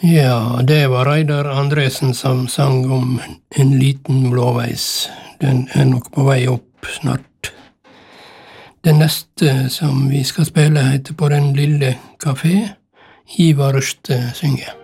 Ja, det var Reidar Andresen som sang om En liten blåveis. Den er nok på vei opp snart. Det neste som vi skal spille heter På den lille kafé. Ivar Røste synger.